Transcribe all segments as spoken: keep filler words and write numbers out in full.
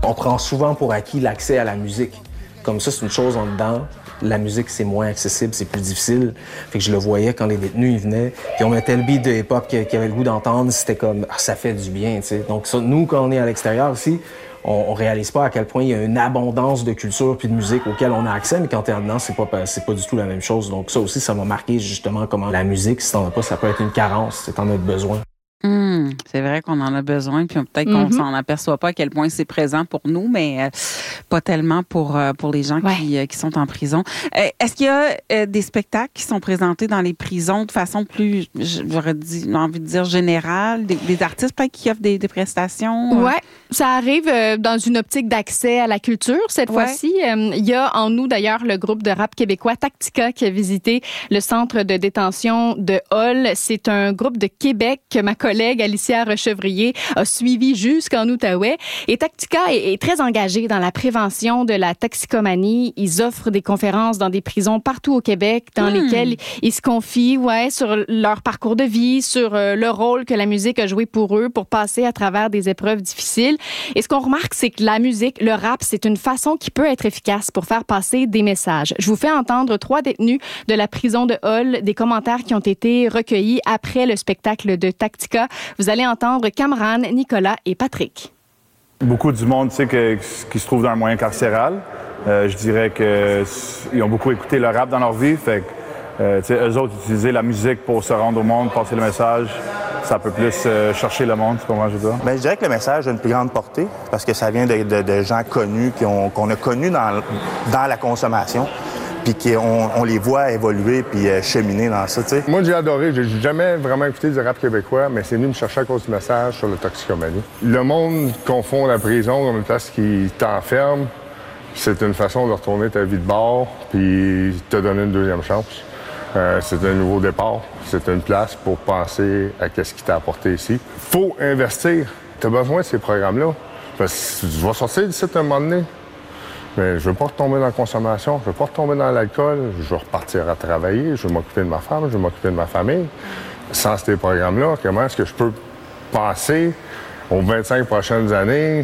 On prend souvent pour acquis l'accès à la musique. Comme ça, c'est une chose en dedans. La musique, c'est moins accessible, c'est plus difficile. Fait que je le voyais quand les détenus, ils venaient, puis on mettait le beat de hip-hop qu'ils avaient le goût d'entendre, c'était comme, ah, ça fait du bien, tu sais. Donc ça, nous, quand on est à l'extérieur aussi, on, on réalise pas à quel point il y a une abondance de culture puis de musique auquel on a accès, mais quand t'es en dedans, c'est pas, c'est pas du tout la même chose. Donc ça aussi, ça m'a marqué justement comment la musique, si t'en as pas, ça peut être une carence, si t'en as besoin. Mmh, c'est vrai qu'on en a besoin, puis peut-être qu'on Mm-hmm. s'en aperçoit pas à quel point c'est présent pour nous, mais euh, pas tellement pour euh, pour les gens Ouais. qui euh, qui sont en prison. Euh, est-ce qu'il y a euh, des spectacles qui sont présentés dans les prisons de façon plus, j'aurais dit, envie de dire générale, des, des artistes peut-être qui offrent des, des prestations? euh? Ouais, ça arrive euh, dans une optique d'accès à la culture cette Ouais. fois-ci. Euh, Il y a en nous d'ailleurs le groupe de rap québécois Tactica qui a visité le centre de détention de Hull. C'est un groupe de Québec que ma collègue Alicia Rechevrier a suivi jusqu'en Outaouais. Et Tactica est, est très engagé dans la prévention de la toxicomanie. Ils offrent des conférences dans des prisons partout au Québec dans Hmm. lesquelles ils se confient ouais, sur leur parcours de vie, sur euh, le rôle que la musique a joué pour eux pour passer à travers des épreuves difficiles. Et ce qu'on remarque, c'est que la musique, le rap, c'est une façon qui peut être efficace pour faire passer des messages. Je vous fais entendre trois détenus de la prison de Hull, des commentaires qui ont été recueillis après le spectacle de Tactica. Vous allez entendre Cameron, Nicolas et Patrick. Beaucoup du monde, tu sais, que- qui se trouve dans le moyen carcéral. Euh, je dirais qu'ils ont beaucoup écouté le rap dans leur vie. Fait que, euh, tu sais, eux autres, utiliser la musique pour se rendre au monde, passer le message, ça peut plus euh, chercher le monde, tu comprends, je veux dire? Bien, je dirais que le message a une plus grande portée parce que ça vient de, de- de gens connus qui ont- qu'on a connus dans, dans la consommation, puis qu'on on les voit évoluer puis euh, cheminer dans ça, tu sais. Moi, j'ai adoré. J'ai jamais vraiment écouté du rap québécois, mais c'est venu me chercher à cause du message sur la toxicomanie. Le monde confond la prison comme une place qui t'enferme. C'est une façon de retourner ta vie de bord puis te donner une deuxième chance. Euh, c'est un nouveau départ. C'est une place pour penser à ce qui t'a apporté ici. Faut investir. Tu as besoin de ces programmes-là. Parce que tu vas sortir d'ici à un moment donné. Mais je veux pas retomber dans la consommation, je veux pas retomber dans l'alcool, je veux repartir à travailler, je veux m'occuper de ma femme, je veux m'occuper de ma famille. Sans ces programmes-là, comment est-ce que je peux penser aux vingt-cinq prochaines années?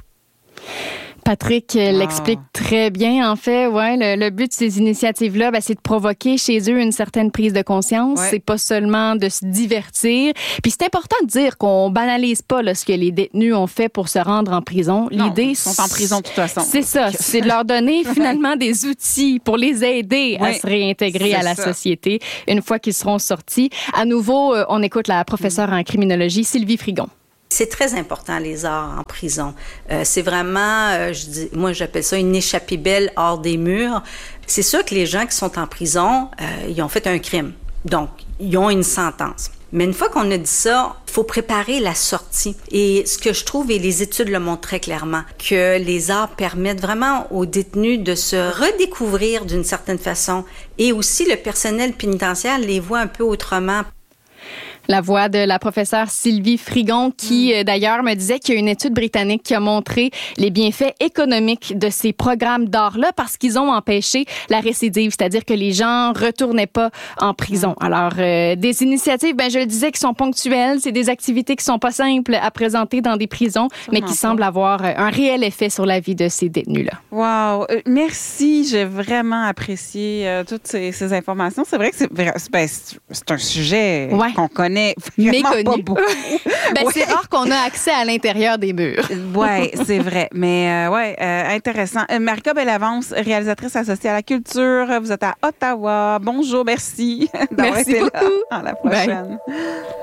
Patrick euh, l'explique très bien, en fait. Ouais, le, le but de ces initiatives-là, ben, c'est de provoquer chez eux une certaine prise de conscience. Ouais. C'est pas seulement de se divertir. Puis c'est important de dire qu'on banalise pas là, ce que les détenus ont fait pour se rendre en prison. Non, L'idée, ils sont en prison de toute façon. c'est ça, c'est de leur donner finalement des outils pour les aider à Ouais, se réintégrer c'est à la ça. société une fois qu'ils seront sortis. À nouveau, euh, on écoute la professeure en criminologie, Sylvie Frigon. C'est très important, les arts en prison. Euh, c'est vraiment, euh, je dis, moi j'appelle ça une échappée belle hors des murs. C'est sûr que les gens qui sont en prison, euh, ils ont fait un crime. Donc, ils ont une sentence. Mais une fois qu'on a dit ça, il faut préparer la sortie. Et ce que je trouve, et les études le montrent très clairement, que les arts permettent vraiment aux détenus de se redécouvrir d'une certaine façon. Et aussi, le personnel pénitentiaire les voit un peu autrement. La voix de la professeure Sylvie Frigon qui, euh, d'ailleurs, me disait qu'il y a une étude britannique qui a montré les bienfaits économiques de ces programmes d'art-là parce qu'ils ont empêché la récidive, c'est-à-dire que les gens retournaient pas en prison. Alors, euh, des initiatives, ben, je le disais, qui sont ponctuelles, c'est des activités qui sont pas simples à présenter dans des prisons, mais qui semblent avoir euh, un réel effet sur la vie de ces détenus-là. Wow! Euh, merci, j'ai vraiment apprécié euh, toutes ces, ces informations. C'est vrai que c'est, vrai- c'est- ben, c'est c'est un sujet Ouais. qu'on connaît vraiment Méconnu. pas beaucoup. Ben, Ouais. c'est rare qu'on a accès à l'intérieur des murs. Oui, c'est vrai. Mais euh, ouais, euh, intéressant. Euh, Marika Bellavance, réalisatrice associée à la culture. Vous êtes à Ottawa. Bonjour, merci d'avoir Merci été là. beaucoup. À la Bye. prochaine.